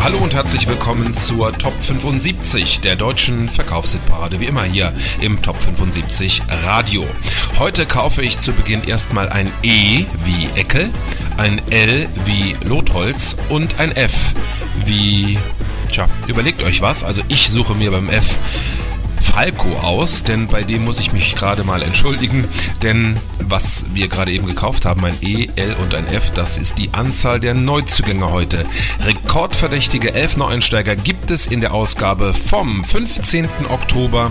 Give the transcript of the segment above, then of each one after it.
Hallo und herzlich willkommen zur Top 75 der deutschen Verkaufshitparade, wie immer hier im Top 75 Radio. Heute kaufe ich zu Beginn erstmal ein E wie Eckel, ein L wie Lotholz und ein F wie, überlegt euch was, also ich suche mir beim F Falco aus, denn bei dem muss ich mich gerade mal entschuldigen, denn was wir gerade eben gekauft haben, ein E, L und ein F, das ist die Anzahl der Neuzugänge heute. Rekordverdächtige 11 Neueinsteiger gibt es in der Ausgabe vom 15. Oktober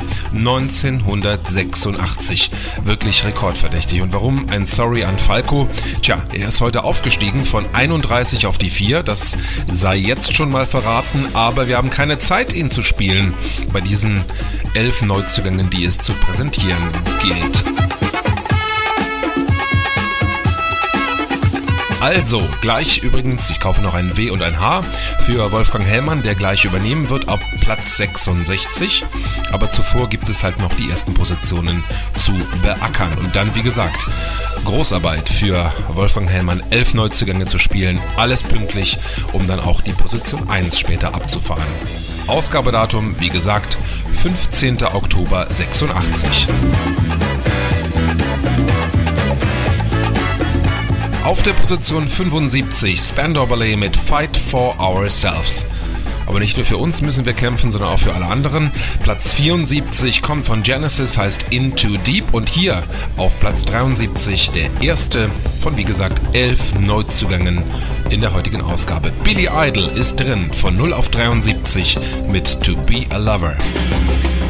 1986. Wirklich rekordverdächtig. Und warum ein Sorry an Falco? Er ist heute aufgestiegen von 31 auf die 4, das sei jetzt schon mal verraten, aber wir haben keine Zeit, ihn zu spielen bei diesen 11 Neuzugängen, die es zu präsentieren gilt. Also, gleich übrigens, ich kaufe noch ein W und ein H für Wolfgang Hellmann, der gleich übernehmen wird, ab Platz 66. Aber zuvor gibt es halt noch die ersten Positionen zu beackern. Und dann, wie gesagt, Großarbeit für Wolfgang Hellmann, 11 Neuzugänge zu spielen, alles pünktlich, um dann auch die Position 1 später abzufahren. Ausgabedatum, wie gesagt, 15. Oktober 86. Auf der Position 75 Spandau Ballet mit Fight for Ourselves. Aber nicht nur für uns müssen wir kämpfen, sondern auch für alle anderen. Platz 74 kommt von Genesis, heißt Into Deep. Und hier auf Platz 73 der erste von, wie gesagt, 11 Neuzugängen in der heutigen Ausgabe. Billy Idol ist drin von 0 auf 73 mit To Be a Lover.